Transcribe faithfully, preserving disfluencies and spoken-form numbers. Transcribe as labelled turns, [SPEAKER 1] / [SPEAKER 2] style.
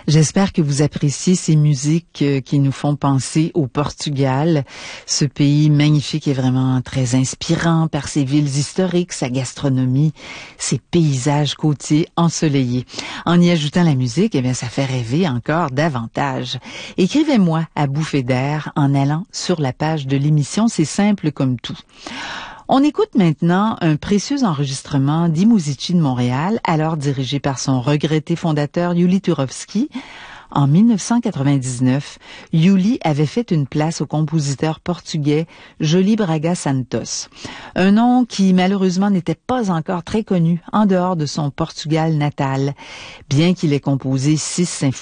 [SPEAKER 1] J'espère que vous appréciez ces musiques qui nous font penser au Portugal. Ce pays magnifique est vraiment très inspirant par ses villes historiques, sa gastronomie, ses paysages côtiers ensoleillés. En y ajoutant la musique, eh bien, ça fait rêver encore davantage. Écrivez-moi à bouffée d'air en allant sur la page de l'émission. C'est simple comme tout. On écoute maintenant un précieux enregistrement d'Imouzici de Montréal, alors dirigé par son regretté fondateur Yuli Turovsky. En mille neuf cent quatre-vingt-dix-neuf, Yuli avait fait une place au compositeur portugais Joly Braga Santos, un nom qui malheureusement n'était pas encore très connu en dehors de son Portugal natal, bien qu'il ait composé six symphonies